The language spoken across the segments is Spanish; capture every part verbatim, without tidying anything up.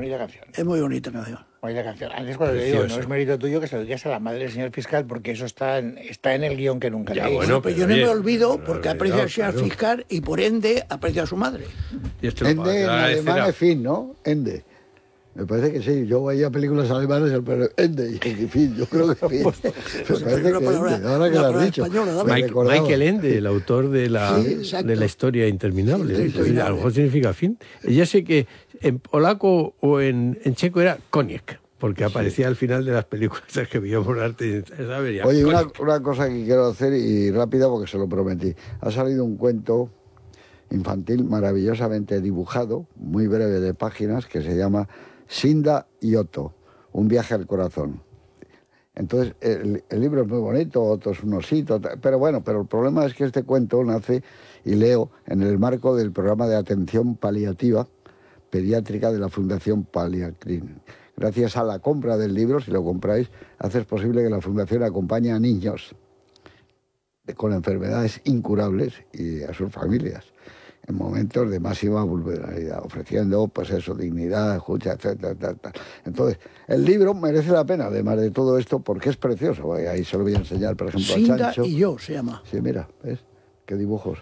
Bonita canción. Es muy bonita canción. Bonita canción. Antes cuando le digo, no es mérito tuyo que se lo dedicas a la madre del señor fiscal, porque eso está en, está en el guión que nunca Ya, leí. bueno, Pero, pero yo no oye, me olvido no, porque no, aprecia al no, señor claro. fiscal y por ende aprecia a su madre. Y esto lo Ende en agradecerá. alemán es fin, ¿no? Ende. Me parece que sí. Yo veía películas alemanas, pero Ende y fin. Yo creo que fin. Me parece una que palabra- Ende. Ahora que una lo has palabra dicho. española, David. me Mike- recordaba. Michael Ende, el autor de la, Sí, exacto. de la historia interminable. ¿eh? Interminable. A lo mejor significa fin. Ya sé que en polaco o en, en checo era koniec, porque aparecía al final de las películas que veíamos arte. ¿Sabes? Ya, Oye, una, koniec. una cosa que quiero hacer y rápida porque se lo prometí. Ha salido un cuento infantil maravillosamente dibujado, muy breve de páginas, que se llama Sinda y Otto, un viaje al corazón. Entonces, el, el libro es muy bonito, Otto es un osito, pero bueno, pero el problema es que este cuento nace, y leo, en el marco del programa de atención paliativa pediátrica de la Fundación Paliacrin. Gracias a la compra del libro, si lo compráis, haces posible que la Fundación acompañe a niños con enfermedades incurables y a sus familias en momentos de máxima vulnerabilidad, ofreciendo, pues eso, dignidad, escucha, etcétera, etcétera. Entonces, el libro merece la pena, además de todo esto, porque es precioso. Ahí se lo voy a enseñar, por ejemplo, a Sinda Chancho. y yo se llama. Sí, mira, ¿ves? Qué dibujos.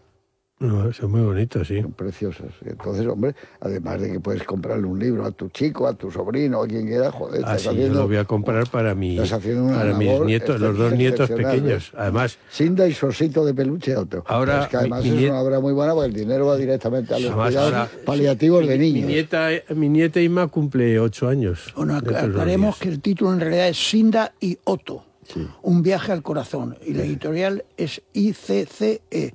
No, son muy bonitos, sí. Son preciosos. Entonces, hombre, además de que puedes comprarle un libro a tu chico, a tu sobrino, a quien quiera, joder, Ah, estás sí, yo haciendo... lo voy a comprar para, mi, estás haciendo una para mis labor nietos, los dos nietos excepcional, pequeños. ¿ves? Además, Sinda y su osito de peluche otro. Ahora, es que además mi- mi es niet- una obra muy buena porque el dinero va directamente a los Además, cuidados ahora- paliativos de mi niños. nieta, mi nieta Inma cumple ocho años. Bueno, dentro de unos aclaremos días. que el título en realidad es Sinda y Otto, Sí. un viaje al corazón. Y la editorial es I C C E.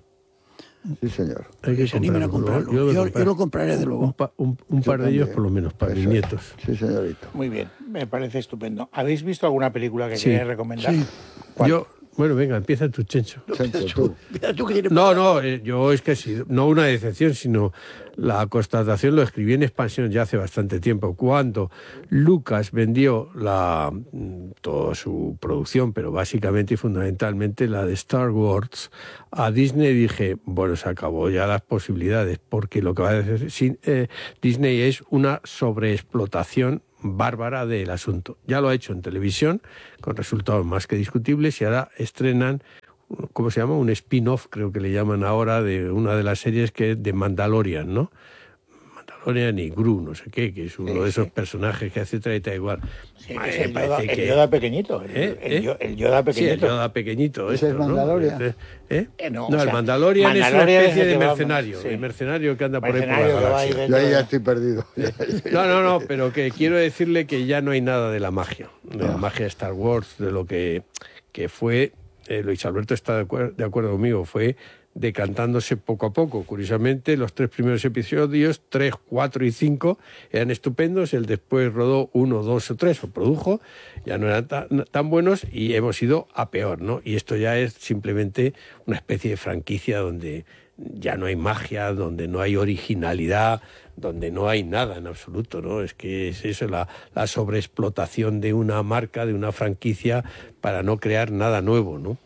Sí, señor. Hay Que se animen a comprarlo. lo voy a Yo, comprar. yo lo compraré de Un, luego. pa- un- un par de ellos, también. por lo menos, para mis Eso es. nietos. Sí, señorito. Muy bien, me parece estupendo. ¿Habéis visto alguna película que Sí. queráis recomendar? Sí. ¿Cuál? Yo, bueno, venga, empieza tu, Chencho. Chancho, tú. Mira tú que tienes- No, no, eh, yo es que ha sido, no una decepción, sino la constatación, lo escribí en expansión ya hace bastante tiempo, cuando Lucas vendió la, mm, toda su producción, pero básicamente y fundamentalmente la de Star Wars, a Disney, dije, bueno, se acabó ya las posibilidades, porque lo que va a decir sin- eh, Disney es una sobreexplotación bárbara del asunto. Ya lo ha hecho en televisión, con resultados más que discutibles, y ahora estrenan, ¿cómo se llama? Un spin-off, creo que le llaman ahora, de una de las series que es de Mandalorian, ¿no? Mandalorian y Gru, no sé qué, que es uno Sí, de esos sí. personajes que hace treinta igual. Sí, Me que es el parece Yoda, el que- Yoda pequeñito. El, ¿Eh? el ¿Eh? Yo- el Yoda Sí, el pequeñito. Yoda pequeñito. ¿Ese es esto, ¿no? Mandalorian? ¿Eh? ¿Eh? Eh, no, No, o el sea, Mandalorian, es una Mandalorian es especie el de que va- mercenario, sí. el mercenario que anda por ahí por la Mercenario que va ahí galaxia. dentro. Yo ahí ya estoy perdido. No, no, no, pero que quiero decirle que ya no hay nada de la magia, de la magia de Star Wars, de lo que, que fue, eh, Luis Alberto está de, acuer- de acuerdo conmigo, fue decantándose poco a poco. Curiosamente, los tres primeros episodios, tres, cuatro y cinco, eran estupendos, el después rodó uno, dos o tres, o produjo, ya no eran tan, tan buenos y hemos ido a peor, ¿no? Y esto ya es simplemente una especie de franquicia donde ya no hay magia, donde no hay originalidad, donde no hay nada en absoluto, ¿no? Es que es eso, la, la sobreexplotación de una marca, de una franquicia, para no crear nada nuevo, ¿no?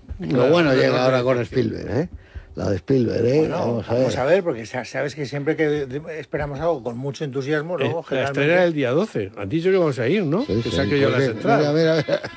Lo bueno llega ahora con Spielberg, ¿eh? La de Spielberg, ¿eh? Bueno, vamos a ver. vamos a ver, porque sa- sabes que siempre que de- de- esperamos algo con mucho entusiasmo, Eh, luego la generalmente... estrena el día doce. Han dicho que vamos a ir, ¿no? Sí, que sí, saque yo porque- las entradas. Mira, mira, mira.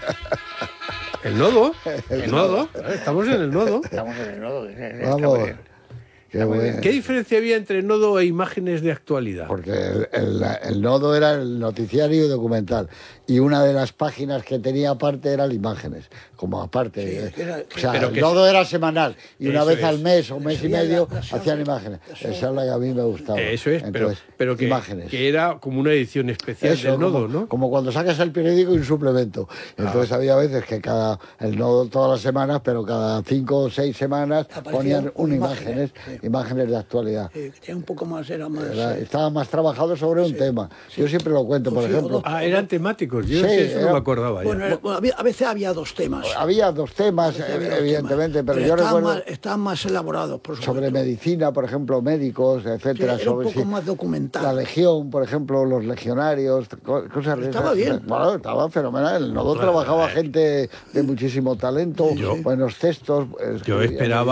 El nodo. El nodo. Estamos en el nodo. Estamos en el nodo. que se- está Vamos. muy bien. Qué bueno. ¿Qué diferencia había entre nodo e imágenes de actualidad? Porque el, el- el nodo era el noticiario y documental. Y una de las páginas que tenía aparte eran imágenes, como aparte. Sí, eh. era- o sea, Pero el que- nodo era semanal. Y una Eso vez es. al mes o mes y Sería medio la- la hacían sobre- imágenes. la sobre- Esa es la que a mí me gustaba. Eso es, pero, Entonces, pero que, imágenes. que era como una edición especial Eso, del nodo, como, ¿no? como cuando sacas el periódico y un suplemento. Entonces había veces que cada el nodo todas las semanas, pero cada cinco o seis semanas Aparecían ponían una imágenes, imágenes, sí. imágenes de actualidad. Eh, que tenía un poco más, era más... Era- eh, estaba más trabajado sobre un tema. Yo siempre lo cuento, por Sí, o ejemplo. dos. Ah, eran temáticos. Yo Sí, sí, eso no era- me acordaba ya. Bueno, era- bueno, había- a veces había dos temas. Había dos temas, A veces había eh, dos evidentemente, temas, pero yo estaban recuerdo más, estaban más elaborados, por supuesto. sobre medicina, por ejemplo, médicos, etcétera. Sí, era un sobre poco si- más documental. La legión, por ejemplo, los legionarios, co- cosas de Estaba esas. bien. Bueno, estaba fenomenal. El nodo Claro, trabajaba eh. gente de muchísimo talento, Yo- buenos textos. Yo escribían esperaba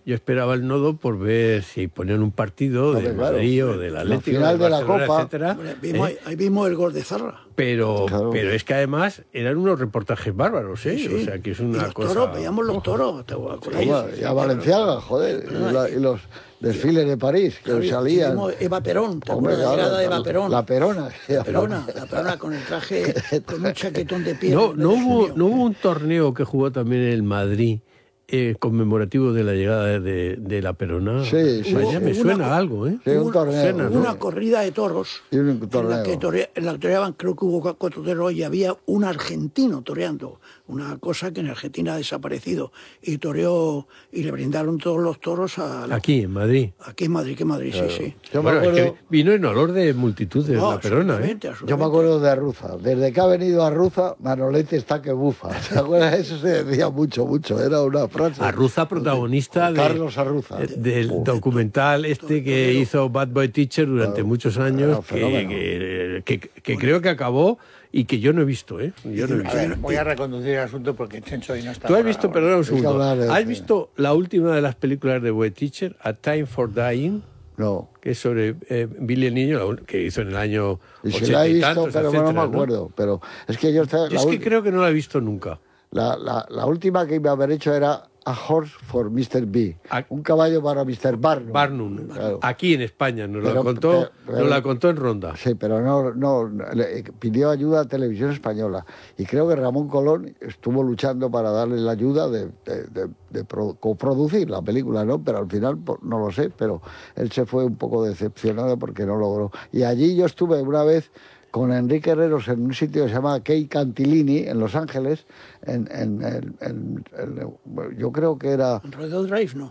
yo esperaba el nodo por ver si ponían un partido No, de claro, Madrid o del Atlético, final del de la Barcelona, Copa. etcétera, Hombre, vimos, ¿eh? ahí vimos el gol de Zarra. Pero, Claro. pero es que además eran unos reportajes bárbaros, ¿eh? Sí, O sea, que es y una los cosa... toros, veíamos los toros, ¿te acuerdas? Bueno, y a Valenciaga, joder, y, la- y los desfiles de París que Claro, y salían. vimos Eva Perón, ¿te Hombre, acuerdas de la claro, llegada de la- Eva Perón? La Perona. La Perona, la Perona con el traje, con un chaquetón de piel. No, en no, vez de hubo, junio. no hubo un torneo que jugó también el Madrid eh, conmemorativo de la llegada de, de, de la Perona. Sí, sí, Vaya, sí. me Hubo suena una- algo, ¿eh? Sí, un Hubo- torneo. suena, Hubo ¿no? una corrida de toros Y un en la, torneo. que tore- en la que toreaban, creo que hubo cuatro toreros y había un argentino toreando, una cosa que en Argentina ha desaparecido, y toreó y le brindaron todos los toros a la- Aquí, en Madrid. aquí en Madrid, que en Madrid, sí, sí. Yo me Bueno, es acuerdo, que vino en olor de multitudes No, la Perona, ¿eh? absolutamente, yo me absolutamente. acuerdo de Arruza. Desde que ha venido a Arruza, Manolete está que bufa. ¿Te acuerdas? Eso se decía mucho, mucho. Era una frase. Arruza, protagonista de, Carlos Arruza. eh, del Uf. documental este que hizo Bad Boy Teacher durante Claro, muchos era años, un que, fenómeno. que, que- que creo que acabó y que yo no he visto, ¿eh? Yo no he A visto. ver, voy a reconducir el asunto porque Chencho hoy no está. ¿Tú has por visto, ahora. perdona un Hay que segundo, hablar de- has visto la última de las películas de Boy Teacher, A Time for Dying, No. que es sobre eh, Billy el Niño, la un- que hizo en el año Y si ochenta la he y visto, tantos, pero bueno, no etcétera, me acuerdo. Pero es que yo estaba. Yo la es que ul- creo que no la he visto nunca. La, la, la última que iba a haber hecho era A Horse for mister B. A- Un caballo para mister Barnum. Barnum, Claro. aquí en España, nos Pero- la contó, pero- nos la contó en Ronda. Sí, pero no, no le- pidió ayuda a Televisión Española. Y creo que Ramón Colón estuvo luchando para darle la ayuda de, de- de- de pro- coproducir la película, ¿no? Pero al final pues, no lo sé, pero él se fue un poco decepcionado porque no logró. Y allí yo estuve una vez con Enrique Herreros en un sitio que se llama Key Cantilini, en Los Ángeles, en, en- en- en- en- yo creo que era Rodeo Drive, no.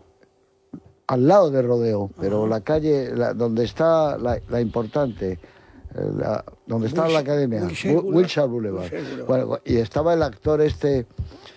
al lado de Rodeo, pero la calle la- donde está la, la importante, eh, la- donde está Wilshire- la academia, Wilshire Wi- Boulevard. Wilshire Boulevard. Wilshire Boulevard. Bueno, y estaba el actor este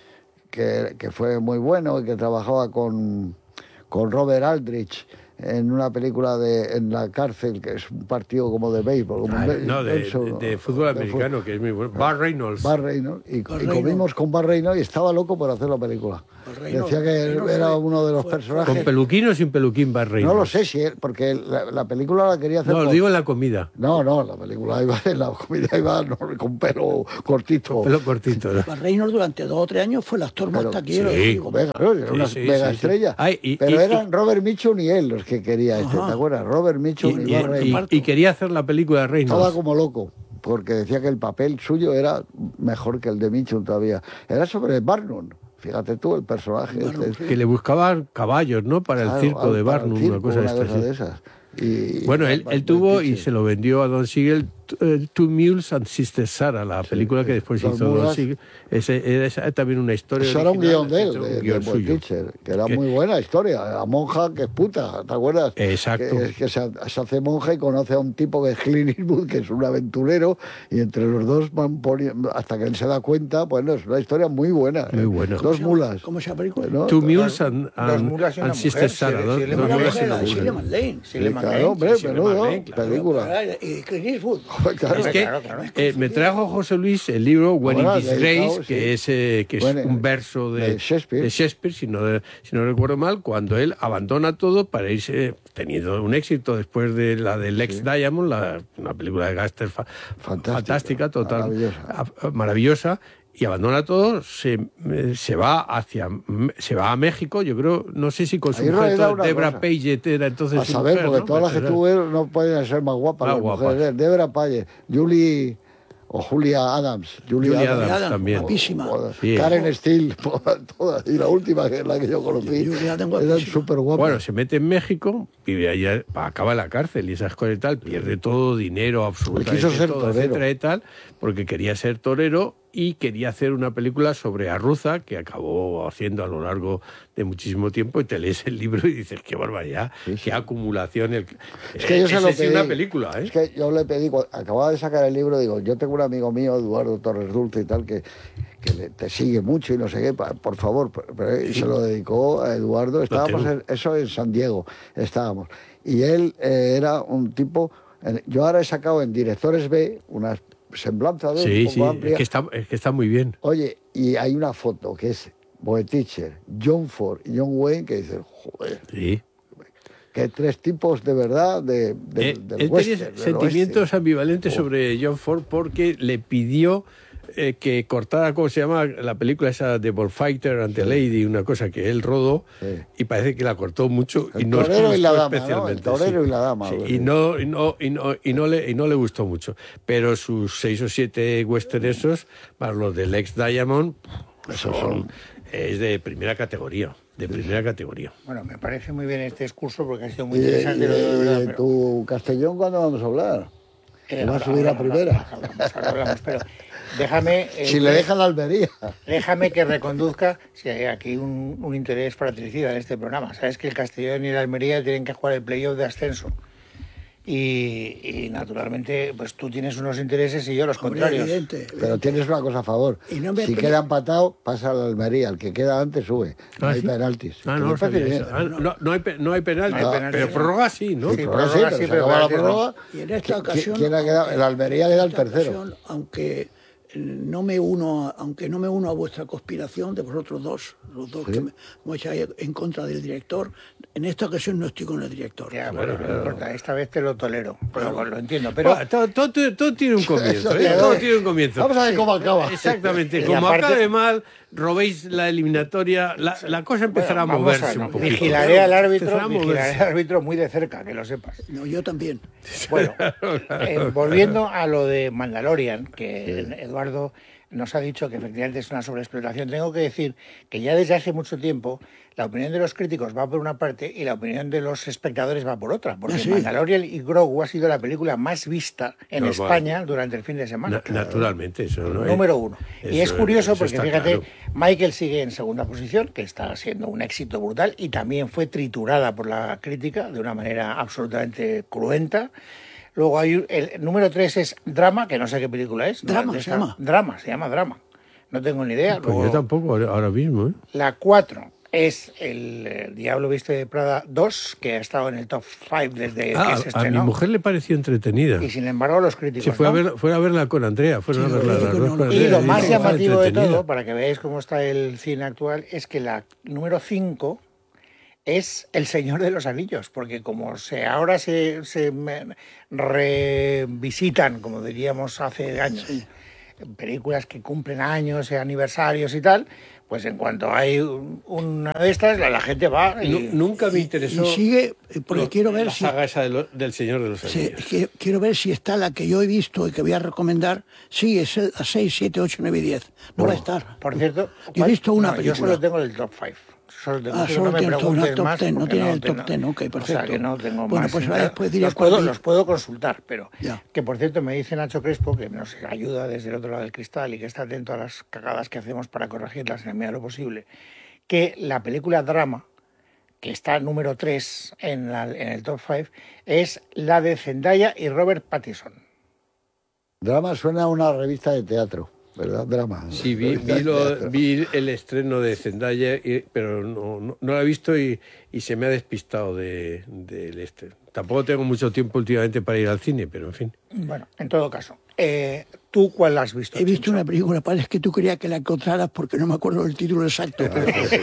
que, que fue muy bueno y que trabajaba con, con Robert Aldrich en una película de en la cárcel, que es un partido como de béisbol, como Ah, un be- no, de, eso, de- de fútbol de americano, que es muy bueno. Bar Reynolds. Bar Reynolds, y, Bar y Reynolds. comimos con Bar Reynolds y estaba loco por hacer la película. Bar Reynolds. Decía que Reynolds era fue- uno de los fue- personajes. ¿Con peluquín o sin peluquín Bar Reynolds? No lo sé si él, porque la, la película la quería hacer. No, lo con- digo en la comida. No, no, la película iba en la comida iba no, con pelo cortito. Pelo cortito, ¿no? Bar Reynolds durante dos o tres años fue el actor más Pero- taquillero. sí, digo, Mega, ¿no? Era Sí, una sí, mega sí, sí. estrella. Ay, y- pero y- eran y- Robert Mitchum y él los que quería este, Ajá. ¿te acuerdas? Robert Y, Mitchum y, y- Bar y- Reynolds. y quería hacer la película de Estaba Reynolds. como loco, porque decía que el papel suyo era mejor que el de Mitchum todavía. Era sobre Barnum. Fíjate tú, el personaje. Barnum, este. sí. Que le buscaban caballos, ¿no? Para el Claro, circo al- de para el Barnum, circo, una cosa de una estas. cosa sí. de esas. Y- Bueno, y- él, él y- tuvo y sí. se lo vendió a Don Siegel, eh, Two Mules and Sister Sarah, la película que después Dos hizo Don mulas. Siegel. Ese, era esa- también una historia Eso era un original, guión de él, hecho un de, de guión Boy suyo. Teacher, que era Que- muy buena historia. La monja que es puta, ¿te acuerdas? Exacto. Que, que se, se hace monja y conoce a un tipo que es Clint Eastwood, que es un aventurero, y entre los dos van poniendo, hasta que él se da cuenta, bueno, es una historia muy buena. Muy ¿eh? buena. Dos mulas. ¿Cómo se llama la película? ¿no? Two Mules and, Dos and- mulas y una and Sister mujer, Sarah. sí, dos- sí, le dos manda mulas y mujer, una la de mujer. Shirley Lane. Sí, Sí, le claro, mandé. hombre, sí, sí, menudo, Lane, claro. película. Y Clint Eastwood. Claro. Es que Claro, claro. eh, me trajo José Luis el libro When Ahora, in dedicado, Disgrace, sí. que es, eh, que es Bueno, un verso de, de Shakespeare. de Shakespeare, si no, si no recuerdo mal, cuando él abandona todo para irse, teniendo un éxito después de la de Lex Diamond, la, una película de gángster fa- Fantástica, fantástica, total, maravillosa. a- maravillosa, y abandona todo, se, eh, se va hacia se va a México, yo creo, no sé si con su Ahí mujer, era una Debra cosa. Page era entonces A su saber, mujer, porque ¿no? todas las que Pero- tuve no pueden ser más guapas Más las guapas. mujeres. Debra Paye, Julie o Julia Adams. Julie, Julia Adams. Adams también. Guapísima. Todas. Sí. Karen Steele, todas, todas. Y la última, que es la que yo conocí, Julia Adams, eran guapísima. súper guapas. Bueno, se mete en México, vive allá, acaba en la cárcel y esas cosas y tal, pierde todo, dinero, absolutamente Quiso ser todo, torero. etcétera y tal, porque quería ser torero y quería hacer una película sobre Arruza, que acabó haciendo a lo largo de muchísimo tiempo, y te lees el libro y dices, qué barbaridad, Sí, sí. qué acumulación. El... Es que yo se lo Ese sí pedí. una película, ¿eh? Es que yo le pedí, cuando acababa de sacar el libro, digo, yo tengo un amigo mío, Eduardo Torres Dulce y tal, que, que le- te sigue mucho y no sé qué, pa- por favor, pero- pero- y se lo dedicó a Eduardo. Estábamos tengo. en, eso en San Diego, estábamos. Y él eh, era un tipo, en- yo ahora he sacado en Directores B una semblanza de él Sí, un sí, poco es amplia. que, está, es que está muy bien. Oye, y hay una foto que es Boetticher, John Ford y John Wayne, que dicen, joder, Sí. que tres tipos de verdad de, de, Eh, del él western, tenía del sentimientos oeste. ambivalentes Oh. sobre John Ford porque le pidió eh, que cortara, ¿cómo se llama? La película esa de Bullfighter ante Sí. Lady, una cosa que él rodó, Sí. y parece que la cortó mucho y El no le torero y la gustó dama, ¿no? El especialmente. torero sí. y la dama, Sí, algo y, así. no, y, no, y, no, y, no le, y no le gustó mucho. Pero sus seis o siete western esos, más los del ex Diamond, esos son, es de primera categoría. De primera categoría. Bueno, me parece muy bien este discurso porque ha sido muy Y, interesante, y- lo digo de verdad. y pero- tu Castellón, ¿cuándo vamos a hablar? Eh, ¿Te va a ahora subir a hablamos, primera? ahora hablamos, ahora hablamos, pero déjame... eh, Si le que- dejan la Almería. Déjame que reconduzca si hay aquí un, un interés fratricida en este programa. Sabes que el Castellón y el Almería tienen que jugar el playoff de ascenso. Y, y, naturalmente, pues tú tienes unos intereses y yo los Hombre, contrarios. evidente, Pero evidente. tienes una cosa a favor. Y no me si pide- queda empatado, pasa a la Almería. El que queda antes sube. No ¿Ah, hay sí? penaltis. Ah, Que no, me no, sabía parece eso. bien. Ah, no, no hay, pe- no hay penalti, No hay penalti, pero no. prórroga sí, ¿no? Sí, Sí, prórroga prórroga sí, sí, pero se pero acaba la penaltis no. prórroga. Y en esta ¿Qui- ocasión... ¿Quién ha quedado? aunque- El Almería queda el en esta tercero. ocasión, aunque no me uno, aunque no me uno a vuestra conspiración de vosotros dos, los dos Sí. que me, me echáis en contra del director, en esta ocasión no estoy con el director. Ya, bueno, no importa, esta vez te lo tolero, pero lo entiendo. Pero Bueno, todo, todo- todo tiene un comienzo, ¿eh? Eso, Todo eh. tiene un comienzo. Vamos a ver cómo acaba. Exactamente. Y Como aparte- acabe mal, robéis la eliminatoria, la, la cosa empezará bueno, a vamos moverse no, un poquito. vigilaré al árbitro, Empezará a vigilaré moverse. al árbitro muy de cerca, que lo sepas. No, yo también. Bueno, eh, volviendo a lo de Mandalorian, que Eduardo nos ha dicho que efectivamente es una sobreexplotación, tengo que decir que ya desde hace mucho tiempo la opinión de los críticos va por una parte y la opinión de los espectadores va por otra, porque Ah, sí. Mandalorian y Grogu ha sido la película más vista en Normal. España durante el fin de semana. Na- naturalmente, eso no es- Número uno. Y es eso- curioso eso porque, está fíjate, claro. Michael sigue en segunda posición, que está siendo un éxito brutal y también fue triturada por la crítica de una manera absolutamente cruenta. Luego hay un- el número tres es Drama, que no sé qué película es. ¿no? Drama, De se esta- llama. Drama, se llama Drama. No tengo ni idea. Pues Luego, yo tampoco ahora ahora mismo, ¿eh? la cuatro es el, eh, Diablo Viste de Prada dos, que ha estado en el top cinco desde Ah, que se a mi estrenó. mujer le pareció entretenida. Y sin embargo los críticos Se fue, no. a ver, fue a verla con Andrea, fueron Sí, a verla los las críticos dos no con lo- Y Andrea. lo y más dijo, "Está llamativo de entretenida". todo, para que veáis cómo está el cine actual, es que la número cinco es El Señor de los Anillos, porque como se ahora se, se me- revisitan, como diríamos hace años, películas que cumplen años, eh, aniversarios y tal, pues en cuanto hay un- una de estas, la, la gente va y... Nu- Nunca me interesó Y sigue, eh, porque lo- quiero ver la si... saga esa de lo- del Señor de los Sí, Anillos. es que quiero ver si está la que yo he visto y que voy a recomendar. Sí, es el, a seis, siete, ocho, nueve y diez. No va a estar. Por cierto, Yo he visto una no, yo película. solo tengo el top cinco. Solo tengo, Ah, tú solo no me tienes tú una preguntes top más ten, no porque tienes el tengo- top ten, ok, O sea perfecto. que no tengo Bueno, más. pues Ya, ahora después diré los, cuál puedo, vi. los puedo consultar, pero Ya. que por cierto me dice Nacho Crespo, que nos ayuda desde el otro lado del cristal y que está atento a las cagadas que hacemos para corregirlas en la medida de lo posible, que la película Drama, que está número tres en, la- en el top cinco, es la de Zendaya y Robert Pattinson. Drama suena a una revista de teatro, ¿verdad? Drama. Sí, vi, Revista vi, de lo- teatro. vi el estreno de Zendaya, y- pero no, no, no la he visto y, y se me ha despistado de- del este. Tampoco tengo mucho tiempo últimamente para ir al cine, pero en fin. Bueno, en todo caso, eh, ¿tú cuál has visto? He visto Chincho? una película, parece que tú querías que la encontraras porque no me acuerdo del título exacto. Pero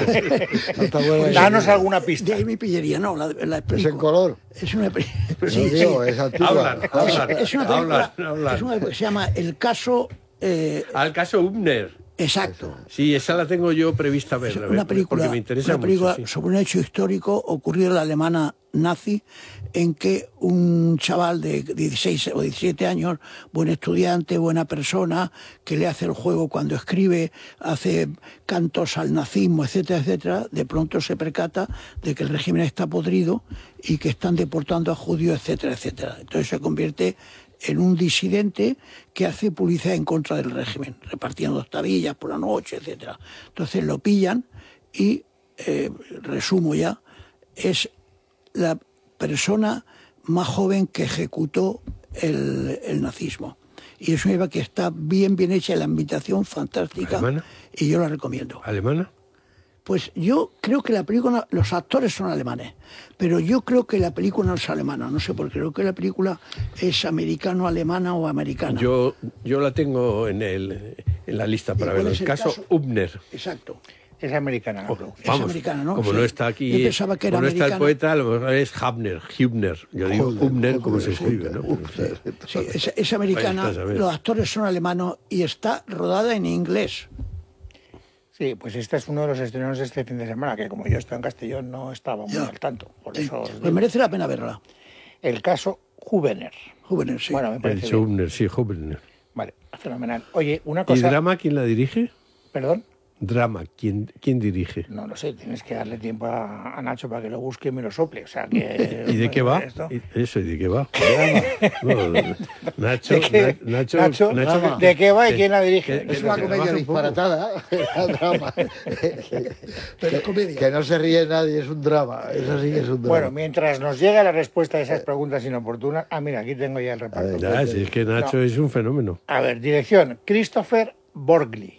No está buena esa Danos idea. alguna de pista. ahí me pillaría, no, la, la ¿Es explico. en color? Es una, pe- No, sí, sí. digo, es antigua. Hablan, Ah, hablan. Es una película, Hablan, hablan. es una película que se llama El caso eh, Al caso Ubner. exacto. Sí, esa la tengo yo prevista verla, Una película, porque me interesa una película mucho. sí. sobre un hecho histórico ocurrido en la Alemania nazi, en que un chaval de dieciséis o diecisiete años, buen estudiante, buena persona, que le hace el juego cuando escribe, hace cantos al nazismo, etcétera, etcétera, de pronto se percata de que el régimen está podrido y que están deportando a judíos, etcétera, etcétera. Entonces se convierte en un disidente que hace publicidad en contra del régimen, repartiendo tabillas por la noche, etcétera. Entonces lo pillan y, eh, resumo ya, es la persona más joven que ejecutó el, el nazismo. Y es una película que está bien, bien hecha, la ambientación fantástica, ¿Alemana? y yo la recomiendo. ¿Alemana? Pues yo creo que la película, los actores son alemanes, pero yo creo que la película no es alemana, no sé por qué, creo que la película es americano-alemana o americana. Yo, yo la tengo en, el, en la lista para ¿Y cuál ver. es El el caso caso? Ubner. Exacto. Es americana la Oh, producción. vamos, americana, ¿no? como Sí. no está aquí, Yo pensaba que era como no está el americana. poeta, a lo mejor es Hübner, Hübner. Yo digo Joder, Hübner como joder, se escribe, ¿no? joder. Sí, es, es americana, Ahí estás, a ver. los actores son alemanos y está rodada en inglés. Sí, pues este es uno de los estrenos de este fin de semana, que como yo estoy en Castellón no estaba muy Ya. al tanto. Por Sí, eso os pues digo. merece la pena verla. El caso Hubener. Jóvenes, sí. Bueno, me El parece bien. Hübner, sí, Hübner. Vale, fenomenal. Oye, una ¿Y cosa... drama quién la dirige? Perdón. Drama, ¿quién, quién dirige? No lo sé, tienes que darle tiempo a, a Nacho para que lo busque y me lo sople. O sea que. ¿Y de qué va? Esto- ¿Y- Eso, ¿y de qué va? No, Nacho, ¿De qué? Na- Nacho, Nacho, Nacho, ¿de qué va y que- quién la dirige? que- que Es una se comedia rebaje un poco. disparatada, era drama. Pero comedia. Que no se ríe nadie, es un drama. Eso sí que es un drama. Bueno, mientras nos llega la respuesta a esas preguntas inoportunas. Ah, mira, aquí tengo ya el reparto. Ya, si es que Nacho No. es un fenómeno. A ver, dirección: Christopher Borgli.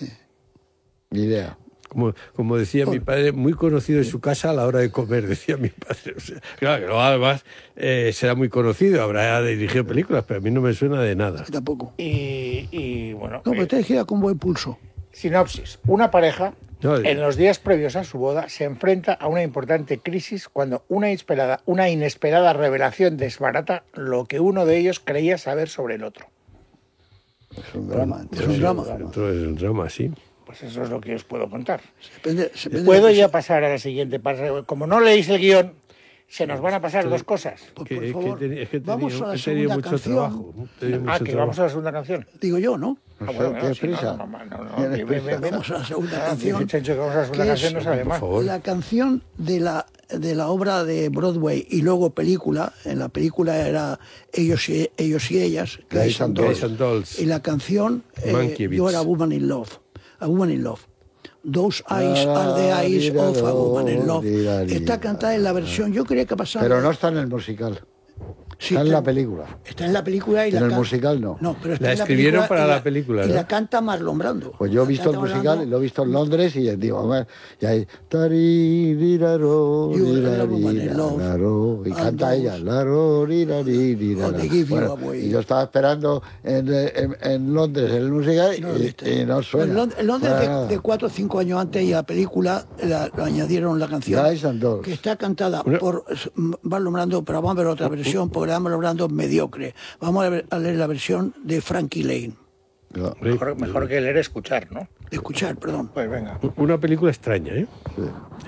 Ni idea. Como, como decía mi padre, muy conocido en su casa a la hora de comer, decía mi padre. O sea, claro, que luego además eh, será muy conocido, habrá dirigido películas, pero a mí no me suena de nada. Tampoco. Y, y, bueno, No, pero eh, te gira con buen pulso. sinopsis. Una pareja, No, en los días previos a su boda, se enfrenta a una importante crisis cuando una inesperada, una inesperada revelación desbarata lo que uno de ellos creía saber sobre el otro. Es un drama. Es un drama. Entonces es un drama, sí. Pues eso es lo que os puedo contar. Depende- depende de Puedo la ya cosa. pasar a la siguiente parte. Como no leéis el guión, se nos van a pasar dos cosas. Pues, Que- por que favor, ten- es que he vamos tenido- a la he tenido segunda mucho canción. trabajo. he tenido Ah, mucho que trabajo. vamos a la segunda canción. Digo yo, ¿no? Ah, No sé, bueno, ¿tienes sí, no, prisa? no, no, no, no, ¿Tienes que ven, ven, ven. Vamos a la segunda Ah, canción, dice Chencho que vamos a la segunda que canción, es- no sabe por más. favor. La canción de la, de la obra de Broadway y luego película, en la película era Ellos y, ellos y ellas, Guys and Dolls, Guys and Dolls. y la canción eh, Mankiewicz. Yo era Woman in Love, A Woman in Love. Those eyes are the eyes of a woman in love. Está cantada en la versión, yo quería que pasara. Pero no está en el musical. Sí, Está en la película. Está en la película y En la el can- musical no. No, pero está La en la escribieron película para y la película, Y ¿no? la canta Marlon Brando. Pues yo he La visto el canta musical, Brando. lo he visto en Londres y digo, hombre, y ahí tari, riraro, You rirari, are a woman in love. raro, y And canta those- ella, laro, rirari, rirara. Oh, they give you Bueno, away. y yo estaba esperando en, en, en Londres el musical No lo y, viste. y no suena. En Lond- en Londres, Para de, nada. de cuatro o cinco años antes, y la película la, lo añadieron la canción. Guys and Dolls. Que está cantada Una- por Marlon Brando, pero vamos a ver otra versión, porque la Marlon Brando es mediocre. Vamos a, ver- a leer la versión de Frankie Lane. No, Mejor, mejor que leer, escuchar, ¿no? De escuchar, perdón. Pues venga. Una película extraña, ¿eh? sí.